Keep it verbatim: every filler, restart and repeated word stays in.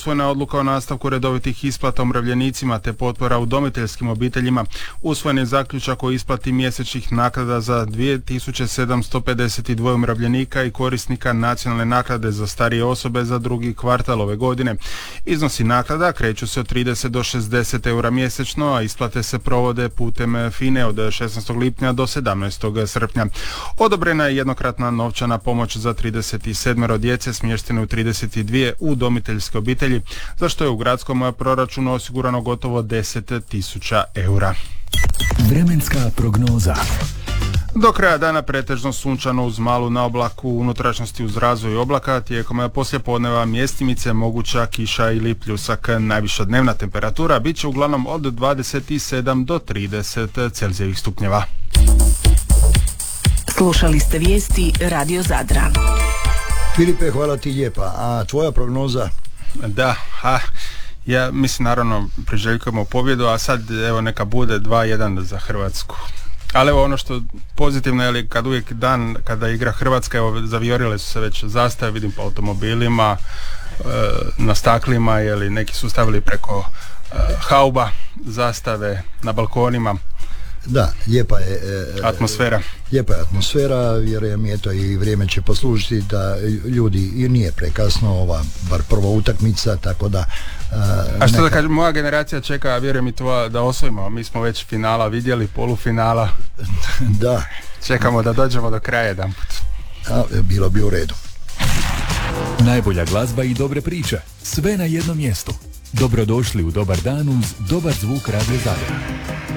usvojena odluka o nastavku redovitih isplata umirovljenicima te potpora udomiteljskim obiteljima. Usvojen je zaključak o isplati mjesečnih naknada za dvije tisuće sedamsto pedeset dva umirovljenika i korisnika nacionalne naknade za starije osobe za drugi kvartal ove godine. Iznosi naknada kreću se od trideset do šezdeset eura mjesečno, a isplate se provode putem F I N E od šesnaestog lipnja do sedamnaestog srpnja. Odobrena je jednokratna novčana pomoć za trideset sedam djece smještene u trideset dvije udomiteljske obitelji, za što je u gradskom proračunu osigurano gotovo deset tisuća eura. Vremenska prognoza. Do kraja dana pretežno sunčano uz malu naoblaku u unutrašnjosti uz razvoj oblaka, tijekom poslijepodneva mjestimice moguća kiša ili pljusak. Najviša dnevna temperatura bit će uglavnom od dvadeset sedam do trideset Celzijevih stupnjeva. Slušali ste vijesti Radio Zadra. Filipe, hvala ti lijepa. A tvoja prognoza? Da, ha, ja mislim naravno priželjkujemo pobjedu, a sad evo neka bude dva jedan za Hrvatsku. Ali evo ono što pozitivno je kad uvijek dan kada igra Hrvatska, evo zaviorile su se već zastave, vidim po automobilima, e, na staklima, jeli neki su stavili preko e, hauba zastave na balkonima. Da, lijepa je e, atmosfera. Lijepa je atmosfera, vjerujem je to i vrijeme će poslužiti da ljudi, i nije prekasno ova bar prva utakmica, tako da e, a što neka... da kažem, moja generacija čeka, a vjerujem i tvoja, da osvojimo. Mi smo već finala vidjeli, polufinala. Da. Čekamo da dođemo do kraja jedanput. A, bilo bi u redu. Najbolja glazba i dobre priče, sve na jednom mjestu. Dobrodošli u Dobar dan uz dobar zvuk Radio Zadra.